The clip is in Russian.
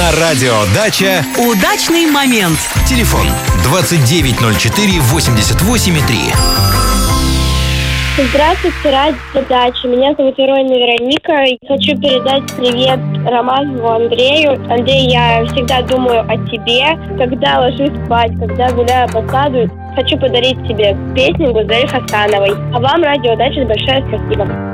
На радио «Дача» удачный момент. Телефон 2904 88,3. Здравствуйте, радио «Дача». Меня зовут Воронина Вероника. Хочу передать привет Романову Андрею. Андрей, я всегда думаю о тебе, когда ложусь спать, когда гуляю по саду. Хочу подарить тебе песню Гузель Хасановой. А вам, радио «Дача», большое спасибо.